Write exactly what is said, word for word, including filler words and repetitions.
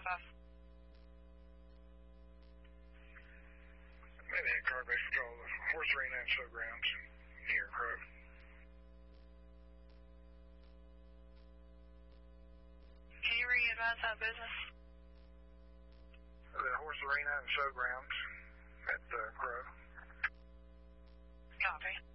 five five. Mayhead Car Base Patrol, the Horse Arena and Showgrounds near Crow. Can you re-advise that business? The Horse Arena and Showgrounds at uh, Crow. Copy.